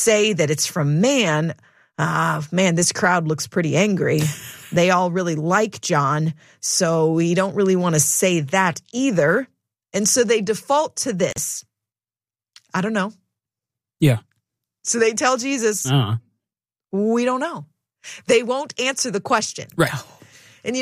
say that it's from man, man, this crowd looks pretty angry. They all really like John, so we don't really want to say that either. And so they default to this. I don't know. Yeah. So they tell Jesus, we don't know. They won't answer the question. Right. And,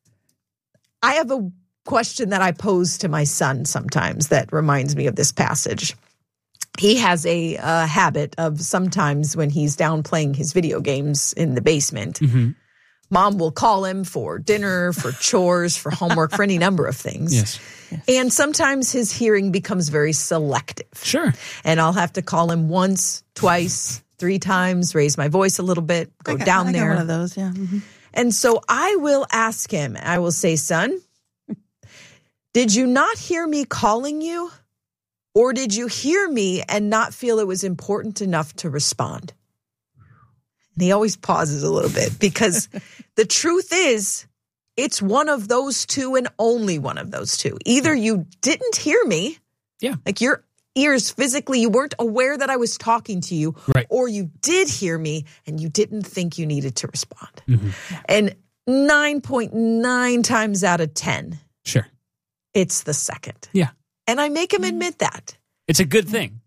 I have a question that I pose to my son sometimes that reminds me of this passage. He has a habit of sometimes when he's down playing his video games in the basement, Mom will call him for dinner, for chores, for homework, for any number of things. Yes. And sometimes his hearing becomes very selective. Sure. And I'll have to call him once, twice, 3 times, raise my voice a little bit, go down there. One of those, yeah. Mm-hmm. And so I will ask him, I will say, son, did you not hear me calling you? Or did you hear me and not feel it was important enough to respond? And he always pauses a little bit because the truth is it's one of those two and only one of those two. Either you didn't hear me, like your ears physically, you weren't aware that I was talking to you, right, or you did hear me and you didn't think you needed to respond. Mm-hmm. And 9.9 times out of 10, sure, it's the second. Yeah. And I make him admit that. It's a good thing.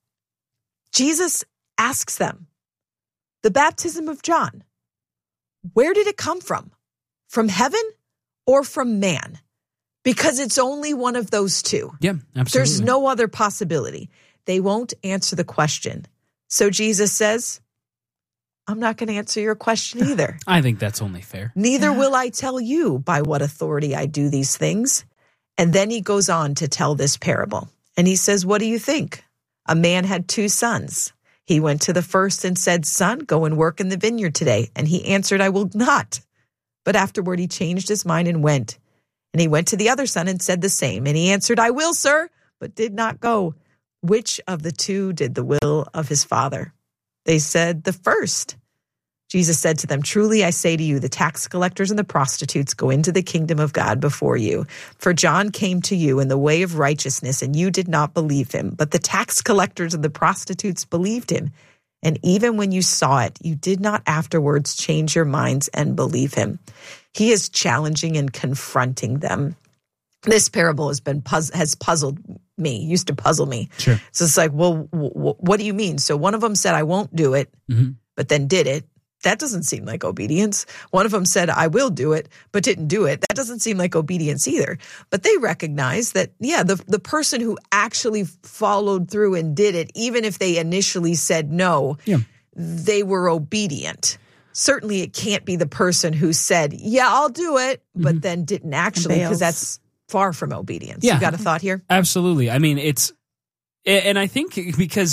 Jesus asks them, the baptism of John, where did it come from? From heaven or from man? Because it's only one of those two. Yeah, absolutely. There's no other possibility. They won't answer the question. So Jesus says, I'm not going to answer your question either. I think that's only fair. Neither will I tell you by what authority I do these things. And then he goes on to tell this parable. And he says, what do you think? A man had 2 sons. He went to the first and said, son, go and work in the vineyard today. And he answered, I will not. But afterward, he changed his mind and went. And he went to the other son and said the same. And he answered, I will, sir, but did not go. Which of the 2 did the will of his father? They said, the first. Jesus said to them, truly I say to you, the tax collectors and the prostitutes go into the kingdom of God before you. For John came to you in the way of righteousness, and you did not believe him. But the tax collectors and the prostitutes believed him. And even when you saw it, you did not afterwards change your minds and believe him. He is challenging and confronting them. This parable has puzzled me, used to puzzle me. Sure. So it's like, well, what do you mean? So one of them said, I won't do it, but then did it. That doesn't seem like obedience. One of them said, I will do it, but didn't do it. That doesn't seem like obedience either. But they recognize that, the person who actually followed through and did it, even if they initially said no, they were obedient. Certainly it can't be the person who said, I'll do it, but then didn't actually, because that's far from obedience. Yeah. You got a thought here? Absolutely. I mean, and I think because,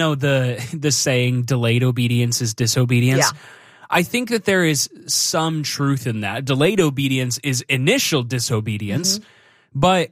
the saying delayed obedience is disobedience. Yeah. I think that there is some truth in that. Delayed obedience is initial disobedience, but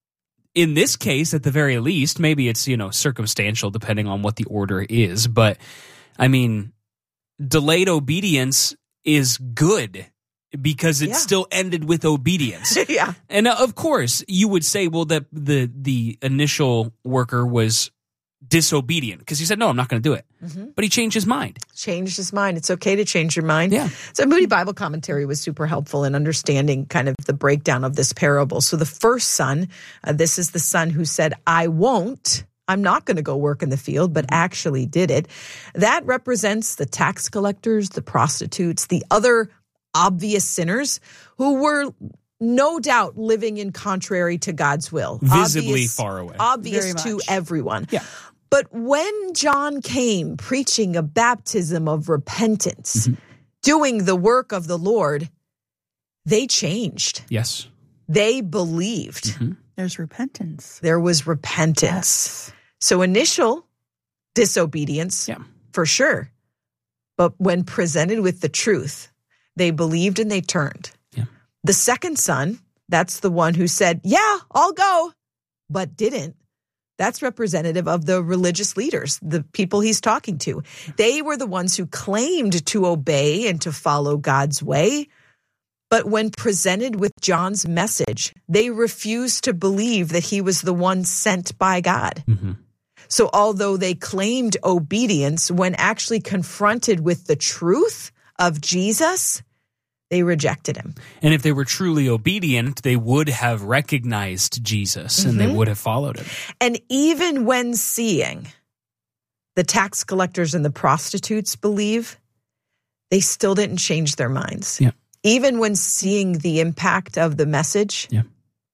in this case, at the very least, maybe it's, circumstantial depending on what the order is. But I mean, delayed obedience is good because it still ended with obedience. Yeah. And of course, you would say, well, that the initial worker was disobedient because he said, no, I'm not going to do it. But he changed his mind. Changed his mind. It's okay to change your mind. Yeah. So Moody Bible Commentary was super helpful in understanding kind of the breakdown of this parable. So the first son, this is the son who said, I'm not going to go work in the field, but actually did it. That represents the tax collectors, the prostitutes, the other obvious sinners who were no doubt living in contrary to God's will. Visibly far away. Obvious to everyone. Yeah. But when John came preaching a baptism of repentance, doing the work of the Lord, they changed. Yes. They believed. There's repentance. There was repentance. Yes. So initial disobedience, for sure. But when presented with the truth, they believed and they turned. Yeah. The second son, that's the one who said, I'll go, but didn't. That's representative of the religious leaders, the people he's talking to. They were the ones who claimed to obey and to follow God's way. But when presented with John's message, they refused to believe that he was the one sent by God. So although they claimed obedience, when actually confronted with the truth of Jesus, they rejected him. And if they were truly obedient, they would have recognized Jesus and they would have followed him. And even when seeing the tax collectors and the prostitutes believe, they still didn't change their minds. Yeah. Even when seeing the impact of the message. Yeah.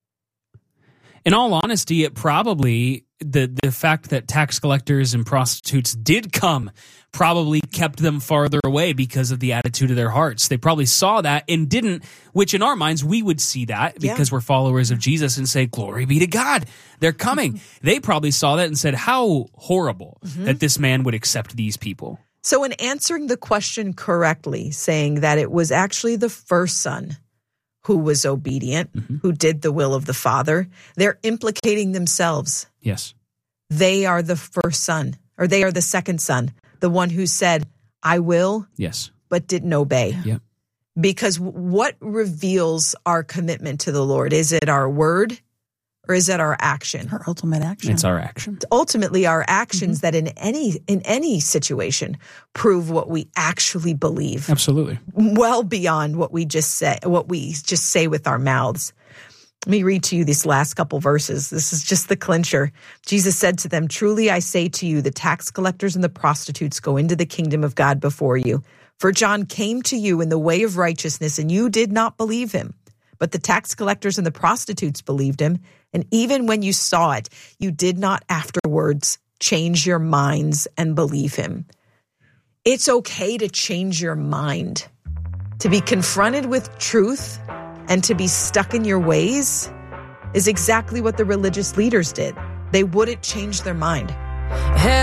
In all honesty, it probably, the fact that tax collectors and prostitutes did come probably kept them farther away because of the attitude of their hearts. They probably saw that and didn't, which in our minds, we would see that because we're followers of Jesus and say, glory be to God, they're coming. They probably saw that and said, how horrible that this man would accept these people. So in answering the question correctly, saying that it was actually the first son who was obedient, who did the will of the Father, they're implicating themselves. Yes. They are the first son, or they are the second son, the one who said, I will, yes, but didn't obey. Yeah. Because what reveals our commitment to the Lord? Is it our word or is it our action? Her ultimate action. It's our action. Ultimately, our actions that in any situation prove what we actually believe. Absolutely. Well beyond what we just say with our mouths. Let me read to you these last couple verses. This is just the clincher. Jesus said to them, truly I say to you, the tax collectors and the prostitutes go into the kingdom of God before you. For John came to you in the way of righteousness, and you did not believe him. But the tax collectors and the prostitutes believed him. And even when you saw it, you did not afterwards change your minds and believe him. It's okay to change your mind. To be confronted with truth and to be stuck in your ways is exactly what the religious leaders did. They wouldn't change their mind.